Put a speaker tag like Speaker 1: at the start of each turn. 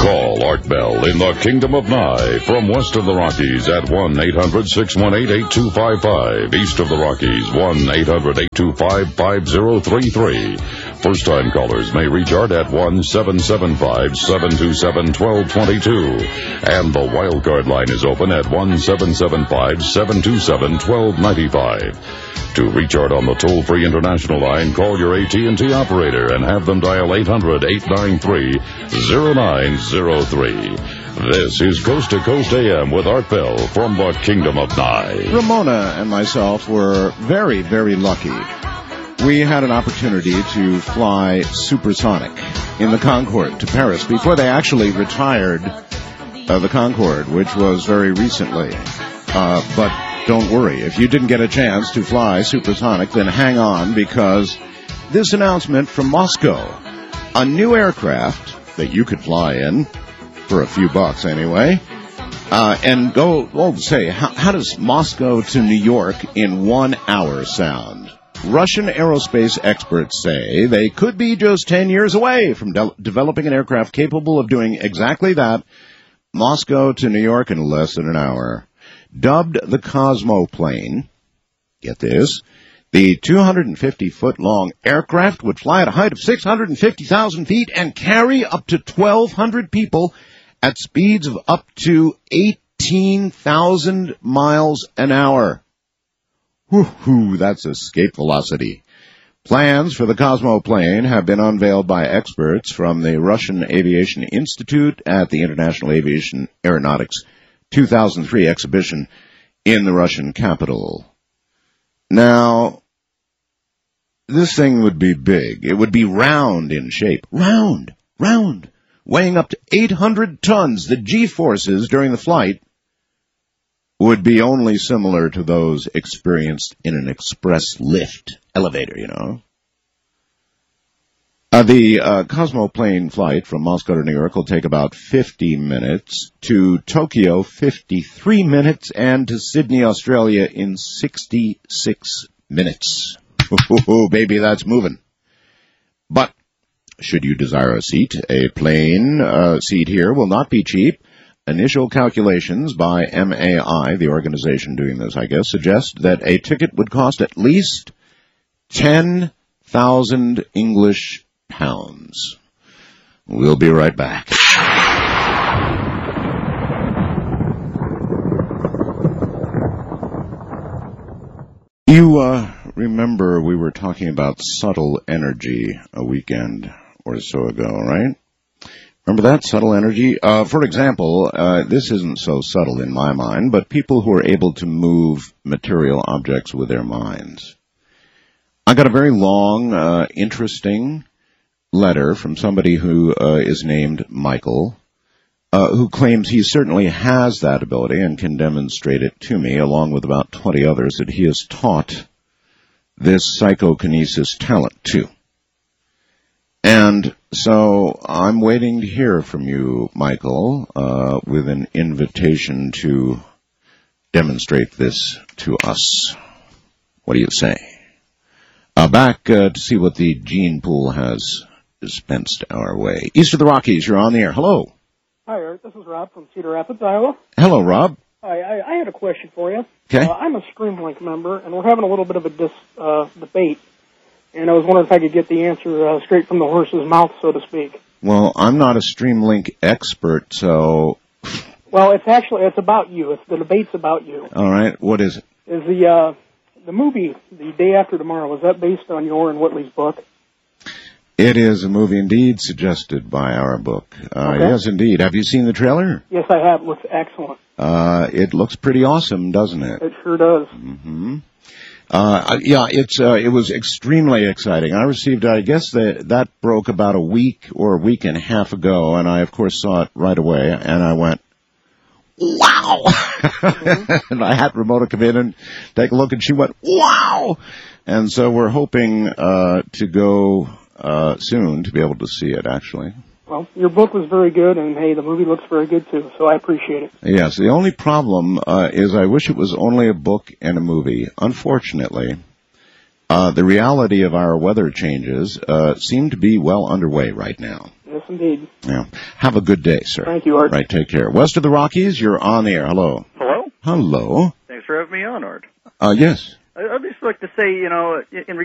Speaker 1: Call Art Bell in the Kingdom of Nye from west of the Rockies at 1-800-618-8255. East of the Rockies, 1-800-825-5033. First-time callers may reach Art at 1-775-727-1222. And the wildcard line is open at 1-775-727-1295. To reach Art on the toll-free international line, call your AT&T operator and have them dial 800-893-0903. This is Coast to Coast AM with Art Bell from the Kingdom of Nye.
Speaker 2: Ramona and myself were very, very lucky. We had an opportunity to fly supersonic in the Concorde to Paris before they actually retired the Concorde, which was very recently. But don't worry, if you didn't get a chance to fly supersonic, then hang on, because this announcement from Moscow, a new aircraft that you could fly in for a few bucks anyway, and go, well, say, how does Moscow to New York in 1 hour sound? Russian aerospace experts say they could be just 10 years away from developing an aircraft capable of doing exactly that, Moscow to New York in less than an hour. Dubbed the Cosmoplane, get this, the 250-foot-long aircraft would fly at a height of 650,000 feet and carry up to 1,200 people at speeds of up to 18,000 miles an hour. Whoo-hoo, that's escape velocity. Plans for the Cosmoplane have been unveiled by experts from the Russian Aviation Institute at the International Aviation Aeronautics 2003 exhibition in the Russian capital. Now, this thing would be big. It would be round in shape. Round. Weighing up to 800 tons. The G-forces during the flight would be only similar to those experienced in an express lift elevator, you know. The Cosmoplane flight from Moscow to New York will take about 50 minutes, to Tokyo 53 minutes, and to Sydney, Australia in 66 minutes. Oh, baby, that's moving. But should you desire a seat, a plane seat here will not be cheap. Initial calculations by MAI, the organization doing this, I guess, suggest that a ticket would cost at least 10,000 English pounds. We'll be right back. You remember we were talking about subtle energy a weekend or so ago, right? Remember that, subtle energy? For example, this isn't so subtle in my mind, but people who are able to move material objects with their minds. I got a very long, interesting letter from somebody who is named Michael, who claims he certainly has that ability and can demonstrate it to me, along with about 20 others that he has taught this psychokinesis talent to. And so I'm waiting to hear from you, Michael, with an invitation to demonstrate this to us. What do you say? Back to see what the gene pool has dispensed our way. East of the Rockies, you're on the air. Hello.
Speaker 3: Hi, Art. This is Rob from Cedar Rapids, Iowa.
Speaker 2: Hello, Rob.
Speaker 3: Hi, I had a question for you.
Speaker 2: Okay.
Speaker 3: I'm a Streamlink member, and we're having a little bit of a debate, and I was wondering if I could get the answer straight from the horse's mouth, so to speak.
Speaker 2: Well, I'm not a Streamlink expert, so...
Speaker 3: Well, it's about you. The debate's about you.
Speaker 2: All right. What is it?
Speaker 3: Is the movie, The Day After Tomorrow, was that based on your and Whitley's book?
Speaker 2: It is a movie indeed suggested by our book.
Speaker 3: Okay.
Speaker 2: Yes, indeed. Have you seen the trailer?
Speaker 3: Yes, I have. It looks excellent.
Speaker 2: It looks pretty awesome, doesn't it?
Speaker 3: It sure does.
Speaker 2: Mm-hmm. It was extremely exciting. I received, I guess that broke about a week or a week and a half ago, and I, of course, saw it right away, and I went, wow! And I had Ramona come in and take a look, and she went, wow! And so we're hoping to go soon to be able to see it, actually.
Speaker 3: Well, your book was very good, and, hey, the movie looks very good, too, so I appreciate it.
Speaker 2: Yes, the only problem is I wish it was only a book and a movie. Unfortunately, the reality of our weather changes seem to be well underway right now.
Speaker 3: Yes, indeed.
Speaker 2: Yeah. Have a good day, sir.
Speaker 3: Thank you, Art.
Speaker 2: Right, take care. West of the Rockies, you're on the air. Hello.
Speaker 4: Hello?
Speaker 2: Hello.
Speaker 4: Thanks for having me on, Art.
Speaker 2: Yes.
Speaker 4: I'd just like to say, in